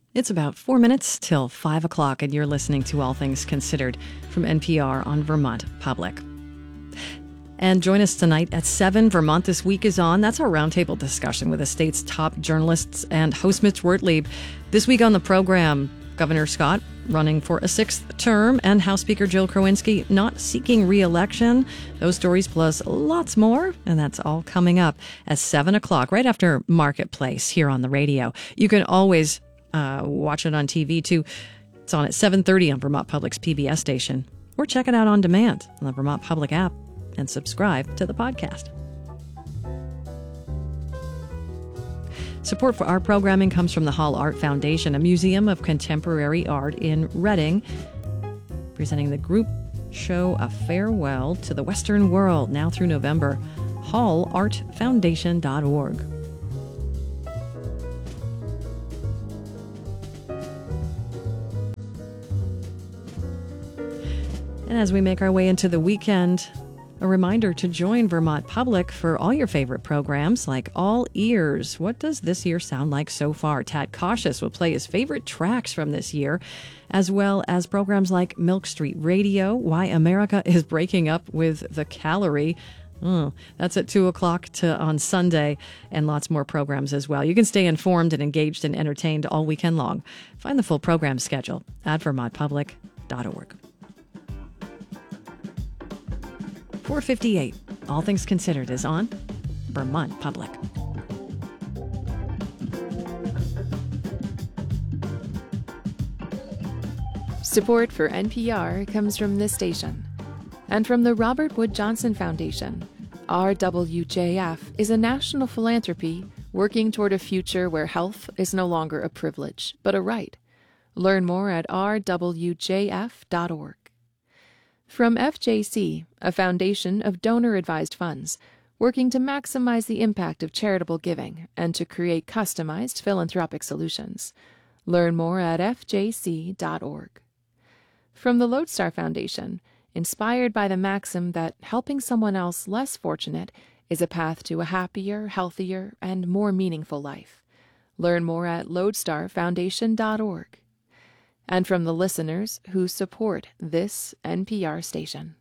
It's about 4 minutes till 5 o'clock, and you're listening to All Things Considered from NPR on Vermont Public. And join us tonight at 7. Vermont This Week is on. That's our roundtable discussion with the state's top journalists and host Mitch Wertlieb. This week on the program, Governor Scott running for a 6th term and House Speaker Jill Krowinski not seeking re-election. Those stories plus lots more, and that's all coming up at 7 o'clock, right after Marketplace here on the radio. You can always watch it on TV, too. It's on at 7:30 on Vermont Public's PBS station, or check it out on demand on the Vermont Public app and subscribe to the podcast. Support for our programming comes from the Hall Art Foundation, a museum of contemporary art in Reading, presenting the group show A Farewell to the Western World now through November. hallartfoundation.org. And as we make our way into the weekend, a reminder to join Vermont Public for all your favorite programs like All Ears. What does this year sound like so far? Tad Cautious will play his favorite tracks from this year, as well as programs like Milk Street Radio, Why America is Breaking Up with the Calorie. That's at 2 o'clock on Sunday, and lots more programs as well. You can stay informed and engaged and entertained all weekend long. Find the full program schedule at vermontpublic.org. 4:58. All Things Considered is on Vermont Public. Support for NPR comes from this station and from the Robert Wood Johnson Foundation. RWJF is a national philanthropy working toward a future where health is no longer a privilege, but a right. Learn more at rwjf.org. From FJC, a foundation of donor-advised funds, working to maximize the impact of charitable giving and to create customized philanthropic solutions. Learn more at fjc.org. From the Lodestar Foundation, inspired by the maxim that helping someone else less fortunate is a path to a happier, healthier, and more meaningful life. Learn more at lodestarfoundation.org. And from the listeners who support this NPR station.